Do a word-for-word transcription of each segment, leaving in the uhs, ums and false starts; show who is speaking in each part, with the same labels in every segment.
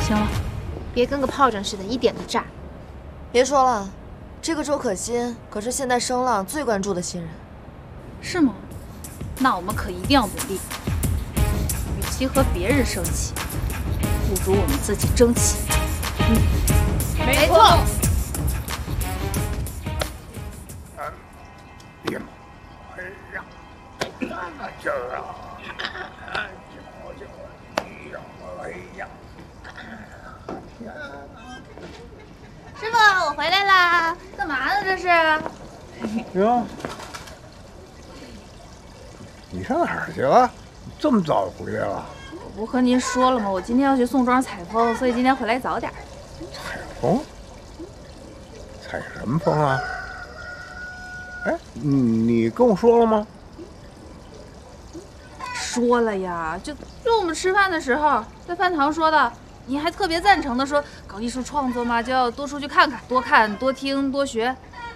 Speaker 1: 行了，别跟个炮仗似的，一点都炸。
Speaker 2: 别说了，这个周可欣可是现在声浪最关注的新人。
Speaker 1: 是吗？那我们可一定要努力。与其和别人生气，不如我们自己争气。嗯，
Speaker 2: 没错。
Speaker 3: 哎呀，哎呀，那个劲儿啊！就就，哎呀，哎呀！
Speaker 1: 师傅，我回来啦！干嘛呢？这是？
Speaker 3: 哟，你上哪儿去了？这么早回来了？
Speaker 1: 我不和您说了吗？我今天要去宋庄采风，所以今天回来早点。
Speaker 3: 采风？采什么风啊？哎，你跟我说了吗？
Speaker 1: 说了呀，就就我们吃饭的时候，在饭堂说的。你还特别赞成的说，搞艺术创作嘛，就要多出去看看，多看多听多学。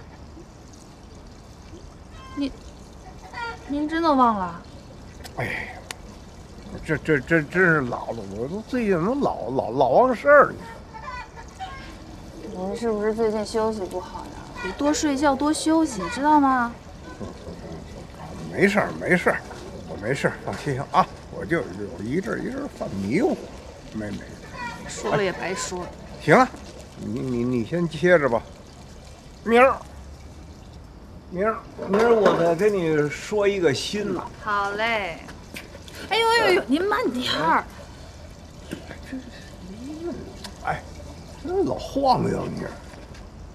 Speaker 1: 你，您真的忘了？
Speaker 3: 哎，这这这真是老了，我都最近都老老老忘事儿。
Speaker 1: 您是不是最近休息不好呀？得多睡觉，多休息，知道吗？
Speaker 3: 没事儿，没事儿，我没事儿，放心啊。我就有一阵一阵犯迷糊，没没。
Speaker 1: 说了也白说。
Speaker 3: 行了，你你你先接着吧。明儿，明儿明儿我再跟你说一个新的。
Speaker 1: 好嘞。哎呦哎呦，您慢点儿。
Speaker 3: 哎，这老晃悠你。